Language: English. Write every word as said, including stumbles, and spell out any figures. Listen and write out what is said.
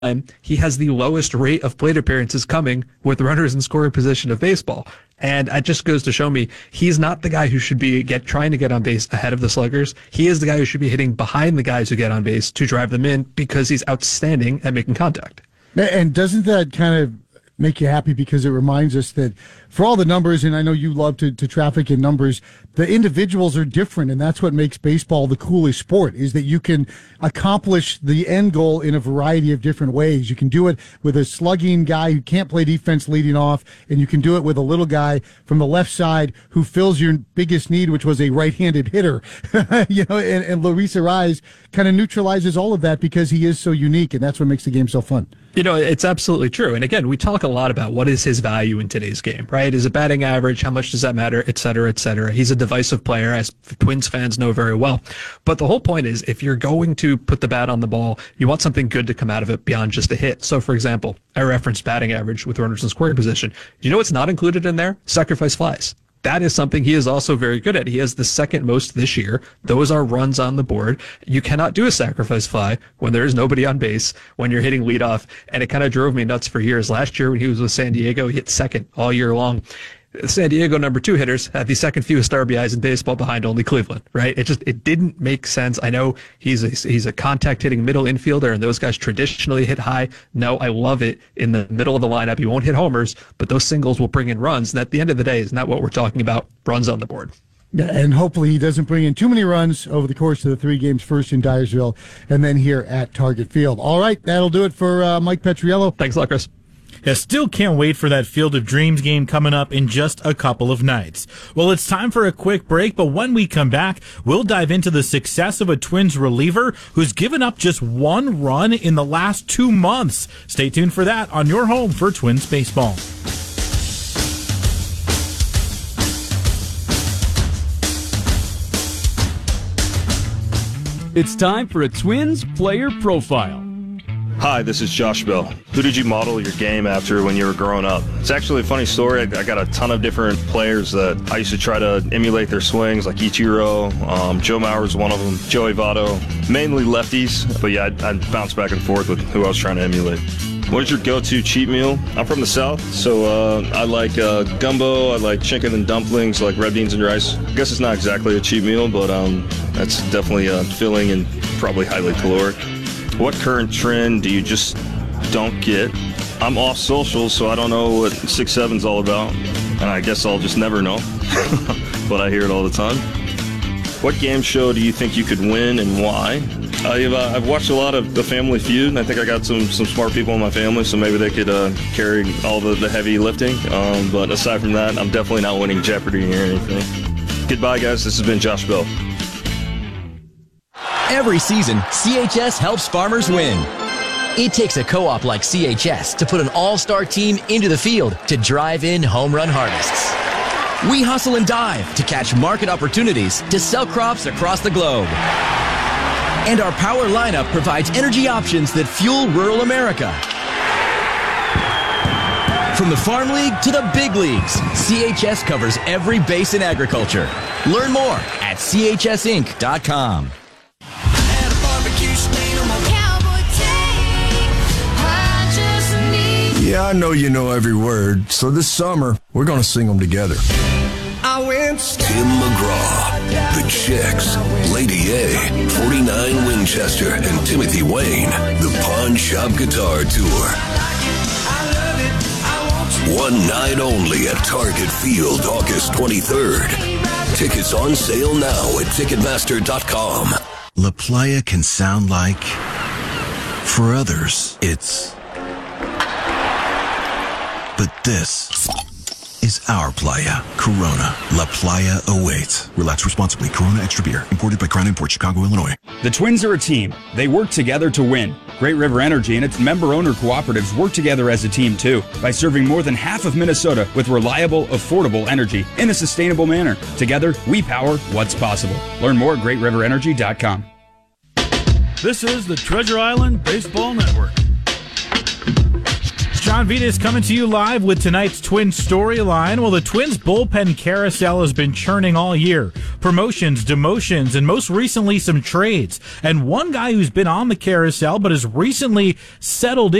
he has the lowest rate of plate appearances coming with runners in scoring position of baseball. And it just goes to show me he's not the guy who should be get trying to get on base ahead of the sluggers. He is the guy who should be hitting behind the guys who get on base to drive them in because he's outstanding at making contact. And doesn't that kind of make you happy, because it reminds us that for all the numbers, and I know you love to, to traffic in numbers, the individuals are different, and that's what makes baseball the coolest sport, is that you can accomplish the end goal in a variety of different ways. You can do it with a slugging guy who can't play defense leading off, and you can do it with a little guy from the left side who fills your biggest need, which was a right-handed hitter. you know, and, and Luis Arraez kind of neutralizes all of that because he is so unique, and that's what makes the game so fun. You know, it's absolutely true. And again, we talk a lot about what is his value in today's game, right? Is it batting average? How much does that matter? Et cetera, et cetera. He's a divisive player, as Twins fans know very well. But the whole point is, if you're going to put the bat on the ball, you want something good to come out of it beyond just a hit. So, for example, I referenced batting average with runners in scoring position. You know what's not included in there? Sacrifice flies. That is something he is also very good at. He has the second most this year. Those are runs on the board. You cannot do a sacrifice fly when there is nobody on base, when you're hitting leadoff. And it kind of drove me nuts for years. Last year when he was with San Diego, he hit second all year long. San Diego number two hitters had the second fewest R B Is in baseball behind only Cleveland, right? It just, it didn't make sense. I know he's a, he's a contact hitting middle infielder, and those guys traditionally hit high. No, I love it in the middle of the lineup. He won't hit homers, but those singles will bring in runs. And at the end of the day, is not what we're talking about. Runs on the board. Yeah, and hopefully he doesn't bring in too many runs over the course of the three games, first in Dyersville and then here at Target Field. All right, that'll do it for uh, Mike Petriello. Thanks a lot, Chris. Yeah, still can't wait for that Field of Dreams game coming up in just a couple of nights. Well, it's time for a quick break, but when we come back, we'll dive into the success of a Twins reliever who's given up just one run in the last two months. Stay tuned for that on your home for Twins baseball. It's time for a Twins player profile. Hi, this is Josh Bell. Who did you model your game after when you were growing up? It's actually a funny story. I, I got a ton of different players that I used to try to emulate their swings, like Ichiro, um, Joe Mauer's one of them, Joey Votto, mainly lefties. But yeah, I'd, I'd bounce back and forth with who I was trying to emulate. What is your go-to cheat meal? I'm from the South, so uh, I like uh, gumbo, I like chicken and dumplings, I like red beans and rice. I guess it's not exactly a cheat meal, but um, that's definitely uh, filling and probably highly caloric. What current trend do you just don't get? I'm off social, so I don't know what six seven's all about, and I guess I'll just never know, but I hear it all the time. What game show do you think you could win and why? I've, uh, I've watched a lot of The Family Feud, and I think I got some, some smart people in my family, so maybe they could uh, carry all the, the heavy lifting. Um, but aside from that, I'm definitely not winning Jeopardy or anything. Goodbye, guys. This has been Josh Bell. Every season, C H S helps farmers win. It takes a co-op like C H S to put an all-star team into the field to drive in home run harvests. We hustle and dive to catch market opportunities to sell crops across the globe. And our power lineup provides energy options that fuel rural America. From the Farm League to the big leagues, C H S covers every base in agriculture. Learn more at C H S inc dot com. Yeah, I know you know every word, so this summer, we're going to sing them together. I went Tim McGraw, The Chicks, Lady A, forty-nine Winchester, and Timothy Wayne, the Pawn Shop Guitar Tour. One night only at Target Field, August twenty-third. Tickets on sale now at Ticketmaster dot com. La Playa can sound like, for others, it's... But this is our playa. Corona. La Playa awaits. Relax responsibly. Corona Extra Beer. Imported by Crown Imports, Chicago, Illinois. The Twins are a team. They work together to win. Great River Energy and its member-owner cooperatives work together as a team, too, by serving more than half of Minnesota with reliable, affordable energy in a sustainable manner. Together, we power what's possible. Learn more at great river energy dot com. This is the Treasure Island Baseball Network. John John Vitas coming to you live with tonight's Twins storyline. Well, the Twins bullpen carousel has been churning all year. Promotions, demotions, and most recently some trades. And one guy who's been on the carousel but has recently settled in